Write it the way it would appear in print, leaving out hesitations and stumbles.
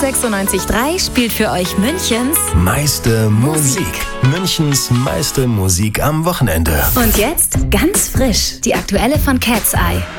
96.3 spielt für euch Münchens Meiste Musik. Münchens meiste Musik am Wochenende. Und jetzt ganz frisch die aktuelle von Cat's Eye.